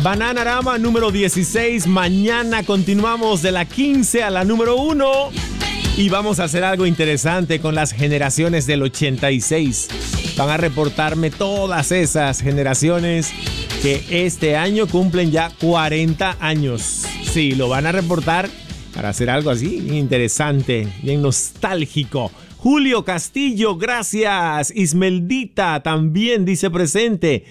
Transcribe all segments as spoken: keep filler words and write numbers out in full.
Bananarama número dieciséis. Mañana continuamos de la quince a la número uno. Y vamos a hacer algo interesante con las generaciones del ochenta y seis. Van a reportarme todas esas generaciones que este año cumplen ya cuarenta años. Sí, lo van a reportar para hacer algo así bien interesante, bien nostálgico. Julio Castillo, gracias. Ismeldita también dice presente.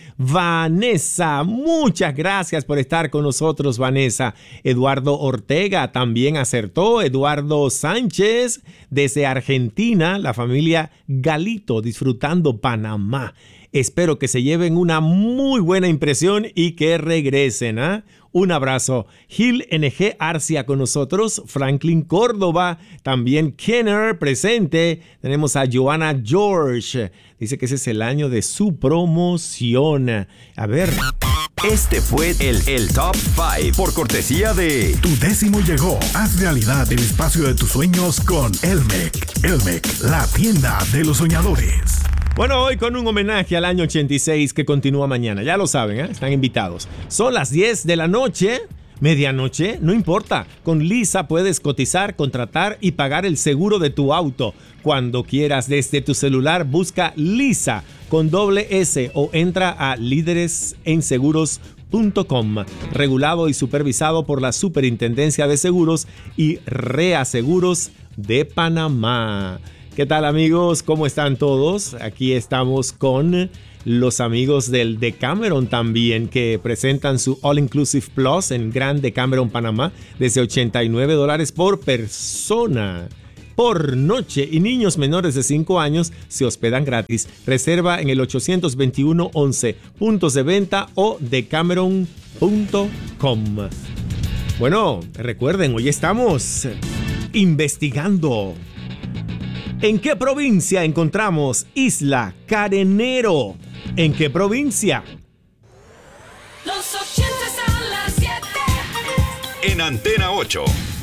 Vanessa, muchas gracias por estar con nosotros, Vanessa. Eduardo Ortega también acertó. Eduardo Sánchez, desde Argentina, la familia Galito, disfrutando Panamá. Espero que se lleven una muy buena impresión y que regresen, ¿eh? Un abrazo. Gil N G Arcia con nosotros. Franklin Córdoba. También Kenner presente. Tenemos a Joanna George. Dice que ese es el año de su promoción. A ver. Este fue el, el Top cinco por cortesía de... Tu décimo llegó. Haz realidad el espacio de tus sueños con Elmec. Elmec, la tienda de los soñadores. Bueno, hoy con un homenaje al año ochenta y seis que continúa mañana. Ya lo saben, ¿eh? Están invitados. Son las diez de la noche, medianoche, no importa. Con Lisa puedes cotizar, contratar y pagar el seguro de tu auto. Cuando quieras, desde tu celular, busca Lisa con doble S o entra a líderes en seguros punto com. Regulado y supervisado por la Superintendencia de Seguros y Reaseguros de Panamá. ¿Qué tal, amigos? ¿Cómo están todos? Aquí estamos con los amigos del Decameron también, que presentan su All Inclusive Plus en Grand Decameron Panamá desde ochenta y nueve dólares por persona por noche, y niños menores de cinco años se hospedan gratis. Reserva en el ochocientos veintiuno once, puntos de venta o decameron punto com. Bueno, recuerden, hoy estamos investigando. ¿En qué provincia encontramos Isla Carenero? ¿En qué provincia? Los ochentas a las siete. En Antena ocho.